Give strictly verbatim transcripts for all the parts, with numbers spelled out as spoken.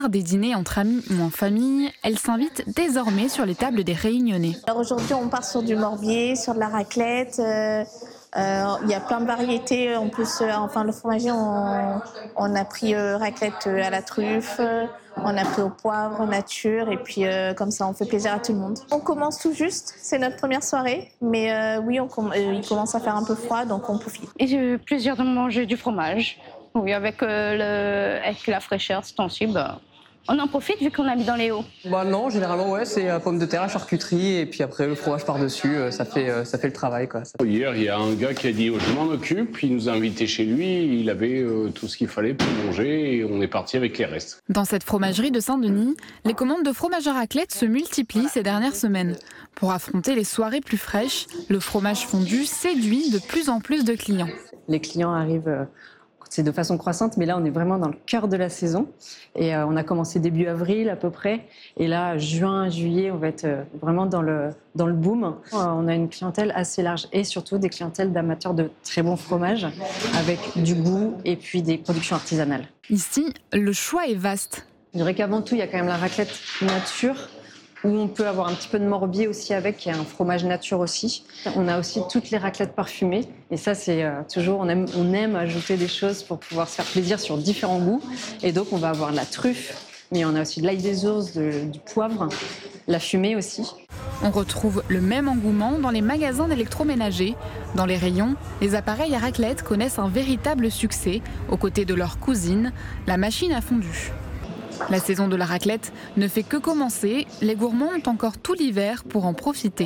Des dîners entre amis ou en famille, elle s'invite désormais sur les tables des Réunionnais. Alors aujourd'hui, on part sur du morbier, sur de la raclette. Euh, euh, il y a plein de variétés. En plus, euh, enfin le fromager, on, on a pris euh, raclette à la truffe, on a pris au poivre nature, et puis euh, comme ça, on fait plaisir à tout le monde. On commence tout juste, c'est notre première soirée, mais euh, oui, on com- euh, il commence à faire un peu froid, donc on profite. Et j'ai eu plaisir de manger du fromage. Oui, avec, euh, le, avec la fraîcheur, ce temps-ci, bah, on en profite vu qu'on habite dans les hauts. Bah non, généralement ouais, c'est euh, pommes de terre, charcuterie et puis après le fromage par-dessus, euh, ça fait euh, ça fait le travail quoi. Hier, il y a un gars qui a dit oh, je m'en occupe, il nous a invités chez lui, il avait euh, tout ce qu'il fallait pour manger et on est parti avec les restes. Dans cette fromagerie de Saint-Denis, les commandes de fromage à raclette se multiplient ces dernières semaines. Pour affronter les soirées plus fraîches, le fromage fondu séduit de plus en plus de clients. Les clients arrivent euh, c'est de façon croissante, mais là, on est vraiment dans le cœur de la saison. Et euh, on a commencé début avril à peu près. Et là, juin, juillet, on va être euh, vraiment dans le, dans le boom. Euh, on a une clientèle assez large et surtout des clientèles d'amateurs de très bons fromages avec du goût et puis des productions artisanales. Ici, le choix est vaste. Je dirais qu'avant tout, il y a quand même la raclette nature, où on peut avoir un petit peu de morbier aussi avec, qui est un fromage nature aussi. On a aussi toutes les raclettes parfumées. Et ça, c'est euh, toujours, on aime, on aime ajouter des choses pour pouvoir se faire plaisir sur différents goûts. Et donc, on va avoir de la truffe, mais on a aussi de l'ail des ours, de, du poivre, la fumée aussi. On retrouve le même engouement dans les magasins d'électroménager. Dans les rayons, les appareils à raclette connaissent un véritable succès, aux côtés de leur cousine, la machine à fondu. La saison de la raclette ne fait que commencer. Les gourmands ont encore tout l'hiver pour en profiter.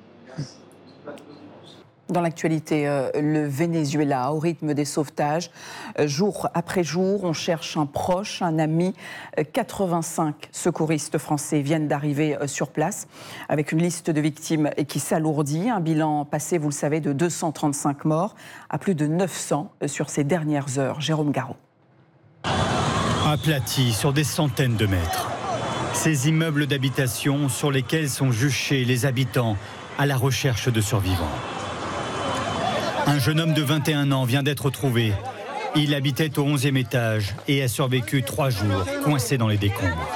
Dans l'actualité, euh, le Venezuela, au rythme des sauvetages, euh, jour après jour, on cherche un proche, un ami. Euh, quatre-vingt-cinq secouristes français viennent d'arriver euh, sur place, avec une liste de victimes qui s'alourdit. Un bilan passé, vous le savez, de deux cent trente-cinq morts à plus de neuf cents sur ces dernières heures. Jérôme Garot. Aplatis sur des centaines de mètres. Ces immeubles d'habitation sur lesquels sont juchés les habitants à la recherche de survivants. Un jeune homme de vingt et un ans vient d'être trouvé. Il habitait au onzième étage et a survécu trois jours coincé dans les décombres.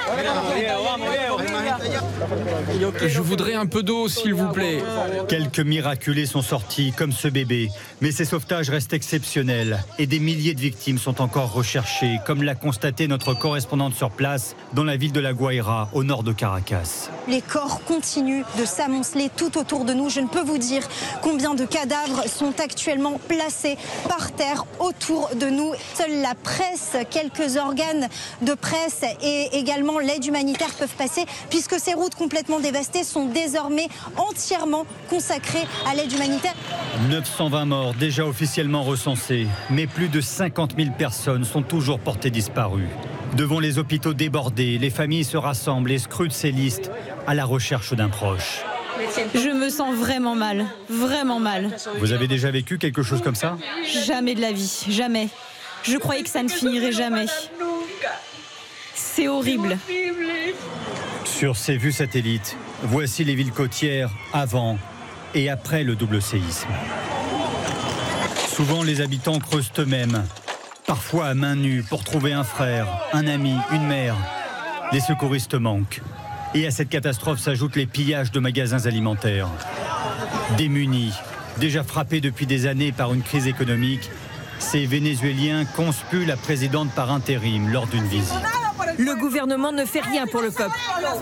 Je voudrais un peu d'eau, s'il vous plaît. Quelques miraculés sont sortis, comme ce bébé. Mais ces sauvetages restent exceptionnels. Et des milliers de victimes sont encore recherchées, comme l'a constaté notre correspondante sur place, dans la ville de La Guaira, au nord de Caracas. Les corps continuent de s'amonceler tout autour de nous. Je ne peux vous dire combien de cadavres sont actuellement placés par terre autour de nous. Seule la presse, quelques organes de presse et également l'aide humanitaire peuvent passer, puisque ces routes complètement dévastées sont désormais entièrement consacrées à l'aide humanitaire. neuf cent vingt morts déjà officiellement recensés, mais plus de cinquante mille personnes sont toujours portées disparues. Devant les hôpitaux débordés, les familles se rassemblent et scrutent ces listes à la recherche d'un proche. Je me sens vraiment mal, vraiment mal. Vous avez déjà vécu quelque chose comme ça ? Jamais de la vie, jamais. Je croyais que ça ne finirait jamais. C'est horrible. Sur ces vues satellites, voici les villes côtières avant et après le double séisme. Souvent, les habitants creusent eux-mêmes, parfois à main nue, pour trouver un frère, un ami, une mère. Les secouristes manquent. Et à cette catastrophe s'ajoutent les pillages de magasins alimentaires. Démunis, déjà frappés depuis des années par une crise économique, ces Vénézuéliens conspuent la présidente par intérim lors d'une visite. Le gouvernement ne fait rien pour le peuple.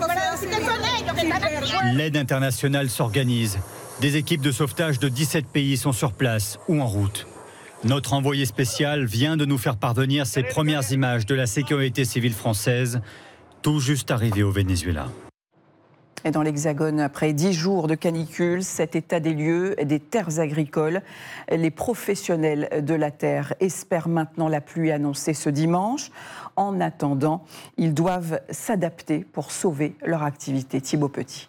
L'aide internationale s'organise. Des équipes de sauvetage de dix-sept pays sont sur place ou en route. Notre envoyé spécial vient de nous faire parvenir ses premières images de la sécurité civile française, tout juste arrivée au Venezuela. Et dans l'Hexagone, après dix jours de canicule, cet état des lieux des terres agricoles, les professionnels de la terre espèrent maintenant la pluie annoncée ce dimanche. En attendant, ils doivent s'adapter pour sauver leur activité. Thibaut Petit.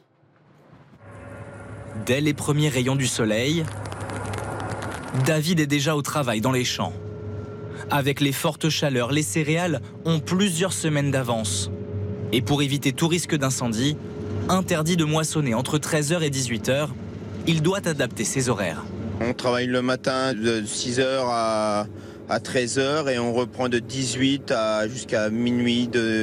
Dès les premiers rayons du soleil, David est déjà au travail dans les champs. Avec les fortes chaleurs, les céréales ont plusieurs semaines d'avance. Et pour éviter tout risque d'incendie, interdit de moissonner entre treize heures et dix-huit heures, il doit adapter ses horaires. On travaille le matin de six heures à, à treize heures et on reprend de dix-huit à jusqu'à minuit de